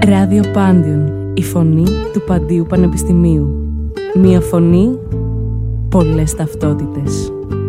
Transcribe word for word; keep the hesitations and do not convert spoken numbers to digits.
Ράδιο Πάντιον, η φωνή του Παντίου Πανεπιστημίου. Μία φωνή, πολλές ταυτότητες.